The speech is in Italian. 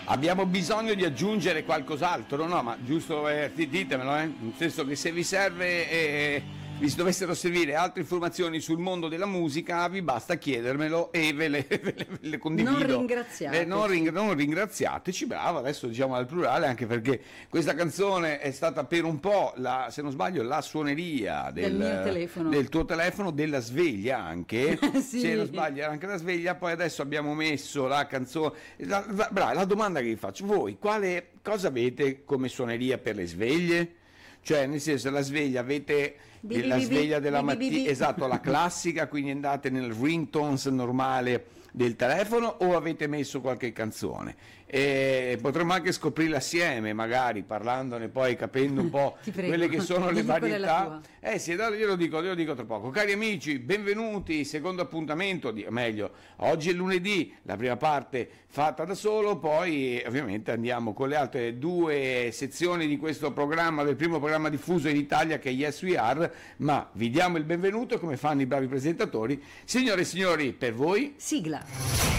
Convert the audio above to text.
Abbiamo bisogno di aggiungere qualcos'altro, no? Ma giusto, ditemelo, nel senso che se vi serve, vi dovessero servire altre informazioni sul mondo della musica, vi basta chiedermelo e ve le condivido. Non ringraziateci. Non ringraziateci, bravo, adesso diciamo al plurale, anche perché questa canzone è stata per un po', se non sbaglio, la suoneria del mio telefono. Del tuo telefono, della sveglia anche, sì. Se non sbaglio era anche la sveglia, poi adesso abbiamo messo la canzone, la domanda che vi faccio, voi cosa avete come suoneria per le sveglie? Cioè, nel senso, la sveglia avete la sveglia della mattina, esatto, la classica, quindi andate nel ringtones normale del telefono, o avete messo qualche canzone? Potremmo anche scoprirla assieme, magari parlandone, poi capendo un po' quelle che sono le varietà. Sì, io lo dico tra poco. Cari amici, benvenuti, secondo appuntamento, meglio, oggi è lunedì, la prima parte fatta da solo, poi ovviamente andiamo con le altre due sezioni di questo programma, del primo programma diffuso in Italia, che è Yes We Are, ma vi diamo il benvenuto come fanno i bravi presentatori. Signore e signori, per voi sigla.